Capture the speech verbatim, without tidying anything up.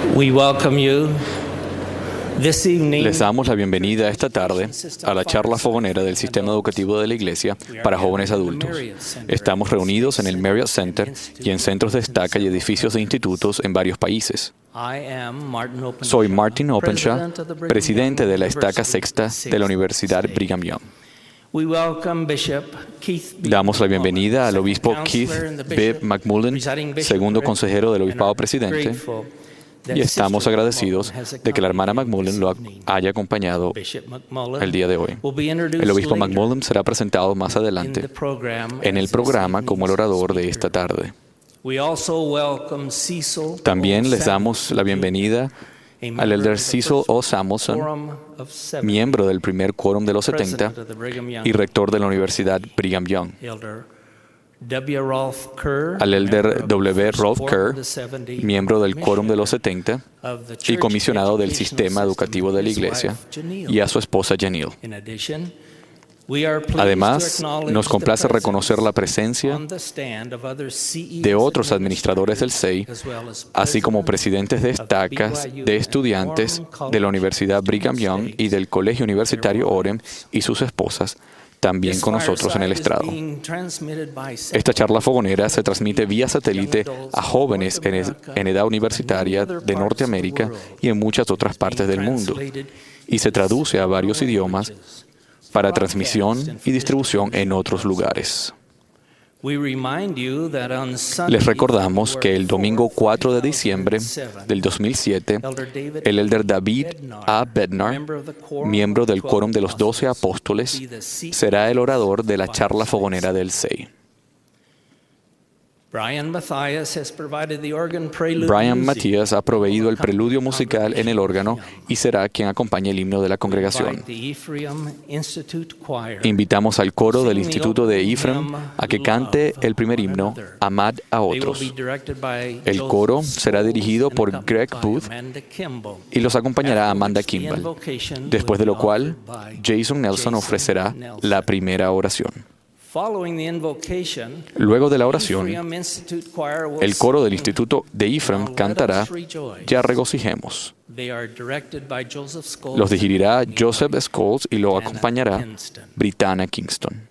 We welcome you this evening. Les damos la bienvenida esta tarde a la charla fogonera del Sistema Educativo de la Iglesia para jóvenes adultos. Estamos reunidos en el Marriott Center y en centros de estaca y edificios de institutos en varios países. Soy Martin Openshaw, presidente de la estaca sexta de la Universidad Brigham Young. Damos la bienvenida al obispo Keith B. McMullen, segundo consejero del obispado presidente, y estamos agradecidos de que la hermana McMullen lo haya acompañado el día de hoy. El obispo McMullen será presentado más adelante en el programa como el orador de esta tarde. También les damos la bienvenida al elder Cecil O. Samuelson, miembro del primer quórum de los setenta y rector de la Universidad Brigham Young. Al elder W. Rolf Kerr, miembro del quórum de los setenta y comisionado del Sistema Educativo de la Iglesia, y a su esposa Janil. Además, nos complace reconocer la presencia de otros administradores del S E I, así como presidentes de estacas, de estudiantes de la Universidad Brigham Young y del Colegio Universitario Orem y sus esposas, también con nosotros en el estrado. Esta charla fogonera se transmite vía satélite a jóvenes en, ed en edad universitaria de Norteamérica y en muchas otras partes del mundo, y se traduce a varios idiomas para transmisión y distribución en otros lugares. Les recordamos que el domingo cuatro de diciembre del dos mil siete, el elder David A. Bednar, miembro del Quórum de los Doce Apóstoles, será el orador de la charla fogonera del S E I. Brian Matías ha proveído el preludio musical en el órgano y será quien acompañe el himno de la congregación. Invitamos al coro del Instituto de Ephraim a que cante el primer himno, Amad a otros. El coro será dirigido por Greg Booth y los acompañará Amanda Kimball, después de lo cual Jason Nelson ofrecerá la primera oración. Luego de la oración, el coro del Instituto de Ephraim cantará Ya regocijemos. Los dirigirá Joseph Scholes y lo acompañará Brittana Kingston.